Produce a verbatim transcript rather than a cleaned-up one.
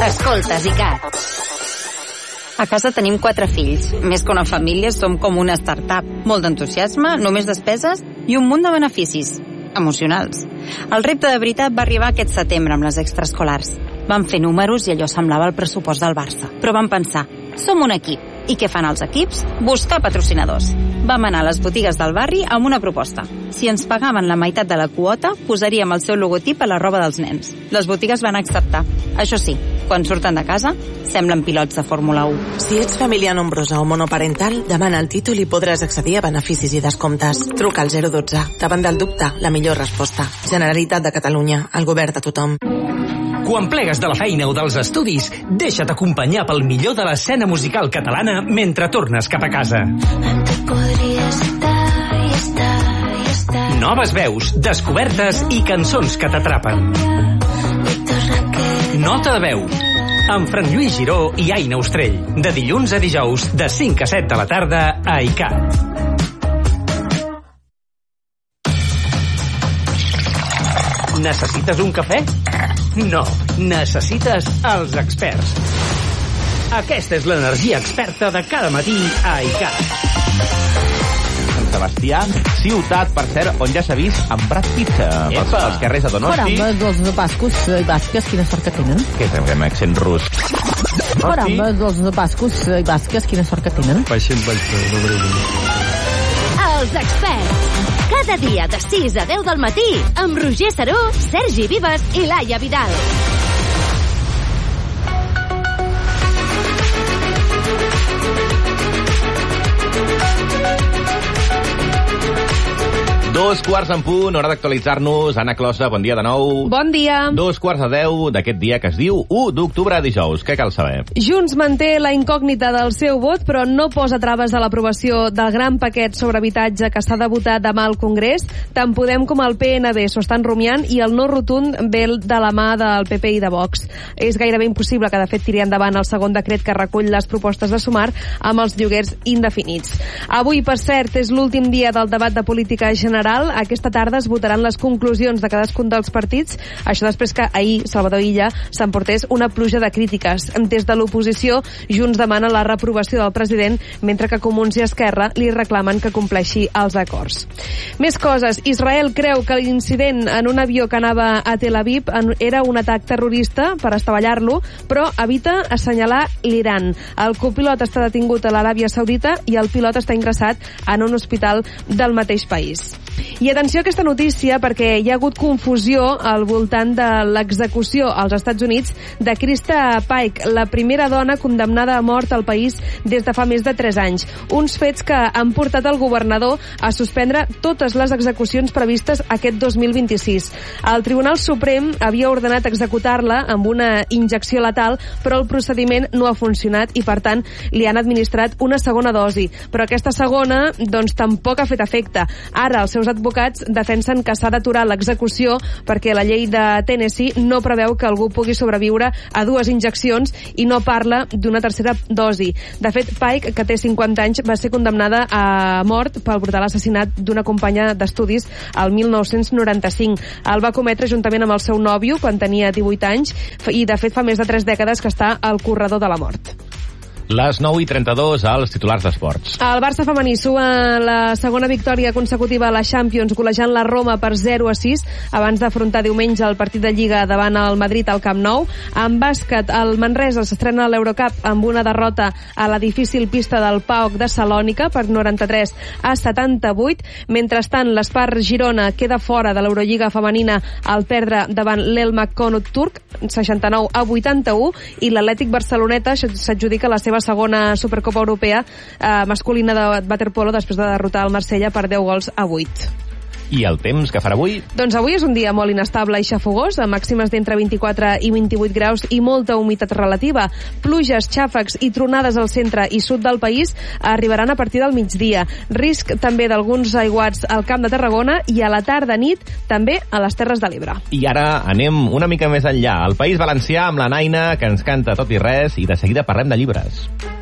Escolta, Zicat. A casa tenim quatre fills. Més que una família, som com una startup. Molt d'entusiasme, només despeses i un munt de beneficis emocionals. El repte de veritat va arribar aquest setembre amb les extraescolars. Vam fer números i allò semblava el pressupost del Barça. Però vam pensar, som un equip. I què fan els equips? Buscar patrocinadors. Vam anar a les botigues del barri amb una proposta. Si ens pagaven la meitat de la quota, posaríem el seu logotip a la roba dels nens. Les botigues van acceptar. Això sí, quan surten de casa, semblen pilots de Fórmula u. Si ets família nombrosa o monoparental, demana el títol i podràs accedir a beneficis i descomptes. Truca al zero dotze. Davant del dubte, la millor resposta. Generalitat de Catalunya, el govern de tothom. Quan plegues de la feina o dels estudis, deixa't acompanyar pel millor de l'escena musical catalana mentre tornes cap a casa. Noves veus, descobertes i cançons que t'atrapen. Nota de veu, amb Fran Lluís Giró i Aina Ostrell. De dilluns a dijous, de cinc a set de la tarda, a I C A T. Necessites un cafè? No, necessites els experts. Aquesta és l'energia experta de cada matí a I C A T. Sant Sebastià, ciutat, per cert, on ja s'ha vist amb Brad Pitt pels, pels carrers de Donosti. Caramba, els de bascos i basques, quina sort que tenen. Què és amb accent rus? Caramba, els de bascos i basques, quina sort que tenen. Baixem, baixem, no breu. Els experts. Cada dia de sis a deu del matí amb Roger Saró, Sergi Vives i Laia Vidal. Dos quarts en punt, hora d'actualitzar-nos. Anna Closa, bon dia de nou. Bon dia. Dos quarts de deu d'aquest dia que es diu u d'octubre, dijous. Què cal saber? Junts manté la incògnita del seu vot, però no posa traves a l'aprovació del gran paquet sobre habitatge que s'ha de votar demà al Congrés. Tant Podem com el P N B s'ho estan rumiant i el no rotund ve de la mà del P P i de Vox. És gairebé impossible que, de fet, tiri endavant el segon decret que recull les propostes de Sumar amb els lloguers indefinits. Avui, per cert, és l'últim dia del debat de política general. Aquesta tarda es votaran les conclusions de cadascun dels partits, això després que ahir Salvador Illa s'emportés una pluja de crítiques. Des de l'oposició, Junts demana la reprovació del president, mentre que Comuns i Esquerra li reclamen que compleixi els acords. Més coses. Israel creu que l'incident en un avió que anava a Tel Aviv era un atac terrorista per estavellar-lo, però evita assenyalar l'Iran. El copilot està detingut a l'Aràbia Saudita i el pilot està ingressat en un hospital del mateix país. I atenció a aquesta notícia perquè hi ha hagut confusió al voltant de l'execució als Estats Units de Krista Paik, la primera dona condemnada a mort al país des de fa més de tres anys. Uns fets que han portat el governador a suspendre totes les execucions previstes aquest dos mil vint-i-sis. El Tribunal Suprem havia ordenat executar-la amb una injecció letal, però el procediment no ha funcionat i, per tant, li han administrat una segona dosi. Però aquesta segona, doncs, tampoc ha fet efecte. Ara, els seus advocats defensen que s'ha d'aturar l'execució perquè la llei de Tennessee no preveu que algú pugui sobreviure a dues injeccions i no parla d'una tercera dosi. De fet, Pike, que té cinquanta anys, va ser condemnada a mort pel brutal assassinat d'una companya d'estudis al mil nou-cents noranta-cinc. El va cometre juntament amb el seu nòvio quan tenia divuit anys i, de fet, fa més de tres dècades que està al corredor de la mort. Les nou i trenta-dos als titulars d'esports. El Barça femení suma la segona victòria consecutiva a la Champions, golejant la Roma per zero a sis abans d'afrontar diumenge el partit de Lliga davant el Madrid al Camp Nou. En bàsquet, el Manresa s'estrena a l'Eurocup amb una derrota a la difícil pista del P A O K de Salònica per noranta-tres a setanta-vuit. Mentrestant, l'Espar Girona queda fora de l'Eurolliga femenina al perdre davant l'Elmak Konut turc, seixanta-nou a vuitanta-u, i l'Atlètic Barceloneta s'adjudica la seva segona Supercopa Europea eh, masculina de waterpolo després de derrotar el Marsella per deu gols a vuit. I el temps que farà avui? Doncs avui és un dia molt inestable i xafogós, amb màximes d'entre vint-i-quatre i vint-i-vuit graus i molta humitat relativa. Pluges, xàfecs i tronades al centre i sud del país arribaran a partir del migdia. Risc també d'alguns aiguats al Camp de Tarragona i a la tarda-nit també a les Terres de l'Ebre. I ara anem una mica més enllà. Al País Valencià amb la Naina, que ens canta tot i res, i de seguida parlem de llibres.